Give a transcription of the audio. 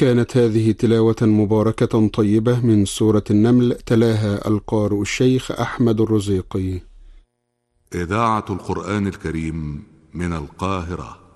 كانت هذه تلاوة مباركة طيبة من سورة النمل، تلاها القارئ الشيخ أحمد الرزيقي. إذاعة القرآن الكريم من القاهرة.